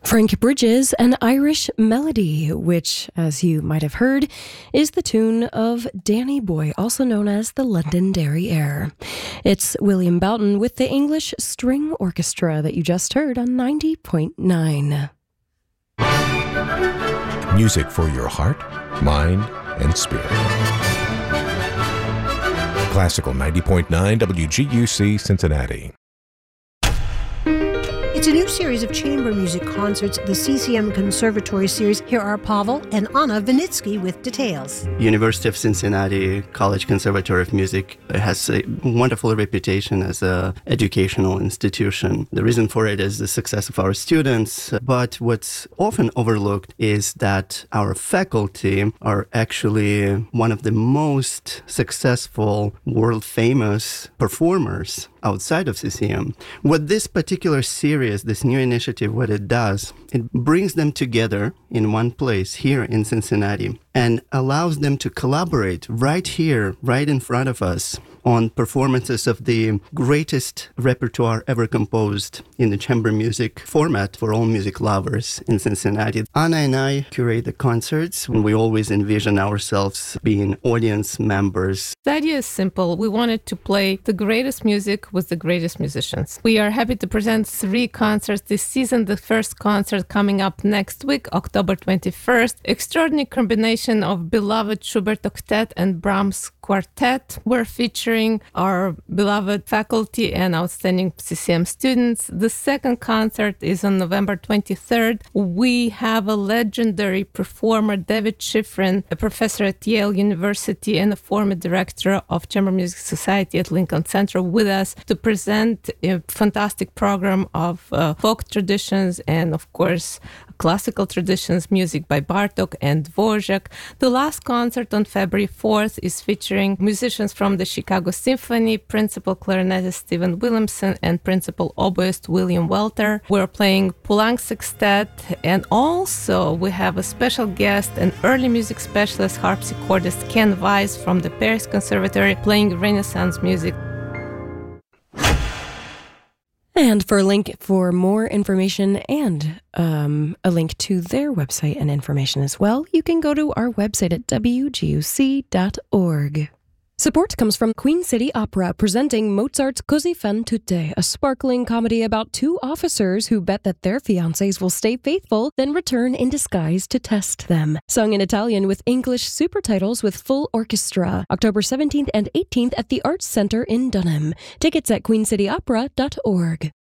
Frank Bridges, An Irish Melody, which, as you might have heard, is the tune of Danny Boy, also known as the Londonderry Air. It's William Boughton with the English String Orchestra that you just heard on 90.9. Music for your heart, mind, and spirit. Classical 90.9 WGUC Cincinnati. It's a new series of chamber music concerts, the CCM Conservatory Series. Here are Pavel and Anna Vinitsky with details. University of Cincinnati College Conservatory of Music has a wonderful reputation as an educational institution. The reason for it is the success of our students, but what's often overlooked is that our faculty are actually one of the most successful, world-famous performers outside of CCM. What this particular series, this new initiative, what it does, it brings them together in one place here in Cincinnati and allows them to collaborate right here, right in front of us, on performances of the greatest repertoire ever composed in the chamber music format for all music lovers in Cincinnati. Anna and I curate the concerts, and we always envision ourselves being audience members. The idea is simple. We wanted to play the greatest music with the greatest musicians. We are happy to present 3 concerts this season. The first concert coming up next week, October 21st. Extraordinary combination of beloved Schubert Octet and Brahms Quartet. We're featuring our beloved faculty and outstanding CCM students. The second concert is on November 23rd. We have a legendary performer, David Schifrin, a professor at Yale University and a former director of Chamber Music Society at Lincoln Center, with us to present a fantastic program of folk traditions and, of course, classical traditions, music by Bartók and Dvorak. The last concert on February 4th is featuring musicians from the Chicago Symphony, principal clarinetist Stephen Williamson and principal oboist William Welter. We're playing Poulenc Sextet, and also we have a special guest, an early music specialist, harpsichordist Ken Weiss from the Paris Conservatory, playing Renaissance music. And for a link for more information and a link to their website and information as well, you can go to our website at wguc.org. Support comes from Queen City Opera presenting Mozart's Così fan tutte, a sparkling comedy about 2 officers who bet that their fiancés will stay faithful, then return in disguise to test them. Sung in Italian with English supertitles with full orchestra. October 17th and 18th at the Arts Center in Dunham. Tickets at queencityopera.org.